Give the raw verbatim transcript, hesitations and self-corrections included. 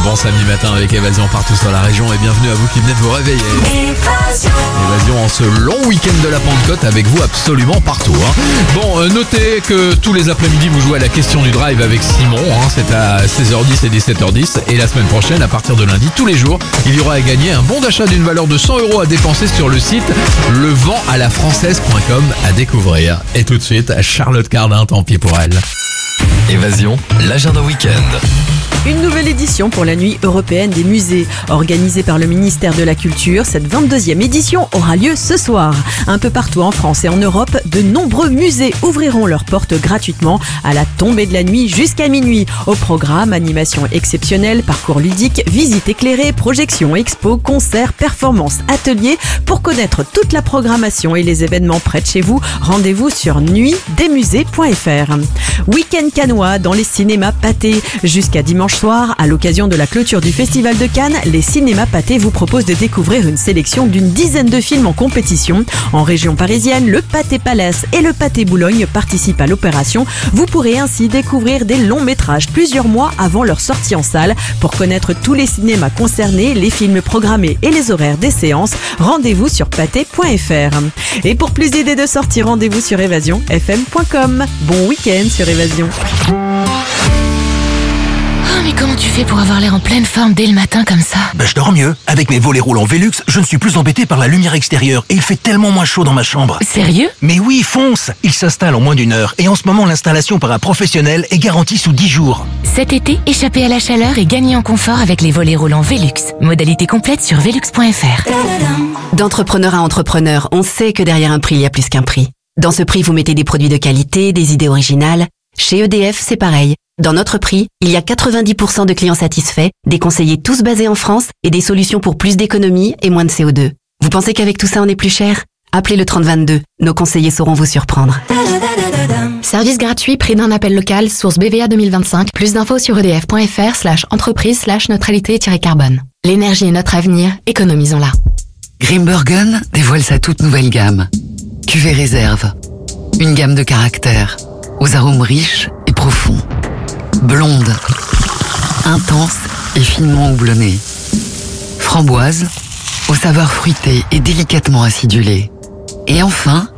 bon samedi matin avec Évasion partout sur la région et bienvenue à vous qui venez de vous réveiller. Évasion, Évasion en ce long week-end de la Pentecôte avec vous absolument partout. Hein. Bon, euh, notez que tous les après-midi vous jouez à la question du drive avec Simon. Hein. C'est à seize heures dix et dix-sept heures dix. Et la semaine prochaine, à partir de lundi, tous les jours, il y aura à gagner un bon d'achat d'une valeur de cent euros à dépenser sur le site le vent à la française point com à découvrir. Et tout de suite, Charlotte Cardin, tant pis pour elle. Évasion, l'agenda week-end. Une nouvelle édition pour la Nuit européenne des musées. Organisée par le ministère de la Culture, cette vingt-deuxième édition aura lieu ce soir. Un peu partout en France et en Europe, de nombreux musées ouvriront leurs portes gratuitement à la tombée de la nuit jusqu'à minuit. Au programme, animation exceptionnelle, parcours ludique, visites éclairées, projections, expos, concerts, performances, ateliers. Pour connaître toute la programmation et les événements près de chez vous, rendez-vous sur nuit des musées point f r. Week-end cannois dans les cinémas Pathé. Jusqu'à dimanche soir, à l'occasion de la clôture du Festival de Cannes, les cinémas Pathé vous proposent de découvrir une sélection d'une dizaine de films en compétition. En région parisienne, le Pathé Palace et le Pathé Boulogne participent à l'opération. Vous pourrez ainsi découvrir des longs métrages plusieurs mois avant leur sortie en salle. Pour connaître tous les cinémas concernés, les films programmés et les horaires des séances, rendez-vous sur pathé point f r. Et pour plus d'idées de sortie, rendez-vous sur évasion f m point com. Bon week-end sur Évasion. Oh, mais comment tu fais pour avoir l'air en pleine forme dès le matin comme ça? Ben, je dors mieux. Avec mes volets roulants Velux, je ne suis plus embêté par la lumière extérieure et il fait tellement moins chaud dans ma chambre. Sérieux? Mais oui, fonce! Il s'installe en moins d'une heure et en ce moment, l'installation par un professionnel est garantie sous dix jours. Cet été, échappez à la chaleur et gagnez en confort avec les volets roulants Velux. Modalité complète sur velux point f r. D'entrepreneur à entrepreneur, on sait que derrière un prix, il y a plus qu'un prix. Dans ce prix, vous mettez des produits de qualité, des idées originales. Chez E D F, c'est pareil. Dans notre prix, il y a quatre-vingt-dix pour cent de clients satisfaits, des conseillers tous basés en France et des solutions pour plus d'économie et moins de C O deux. Vous pensez qu'avec tout ça, on est plus cher? Appelez le trente vingt-deux. Nos conseillers sauront vous surprendre. Service gratuit, prix d'un appel local, source B V A deux mille vingt-cinq. Plus d'infos sur edf point f r slash entreprise slash neutralité-carbone. L'énergie est notre avenir, économisons-la. Grimbergen dévoile sa toute nouvelle gamme. Cuvée réserve. Une gamme de caractères, aux arômes riches et profonds. Blonde, intense et finement houblonnée. Framboise, aux saveurs fruitées et délicatement acidulées. Et enfin,